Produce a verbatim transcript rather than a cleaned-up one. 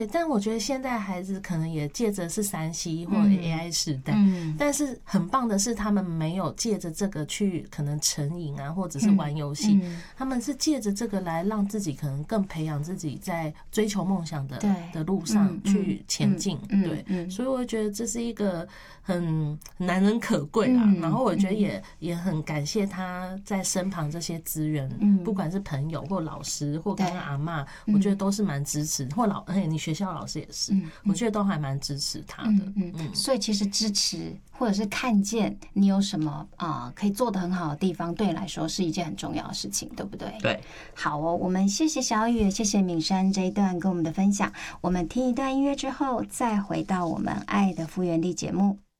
但我觉得现在孩子可能也借着是三 C 或 A I 时代，嗯，但是很棒的是他们没有借着这个去可能成瘾啊，或者是玩游戏，嗯嗯，他们是借着这个来让自己可能更培养自己在追求梦想的的路上去前进，嗯嗯，对，嗯，所以我觉得这是一个很难能可贵啦，嗯，然后我觉得也也很感谢他在身旁这些资源，嗯，不管是朋友或老师或刚刚阿嬷，我觉得都是蛮支持，或老哎你学校老师也是，嗯，我觉得都还蛮支持他的。嗯嗯, 嗯，所以其实支持或者是看见你有什么啊，呃，可以做得很好的地方，对你来说是一件很重要的事情，对不对？ 对。 好哦，我们谢谢小雨，谢谢敏珊这一段跟我们的分享。我们听一段音乐之后，再回到我们爱的复原地节目。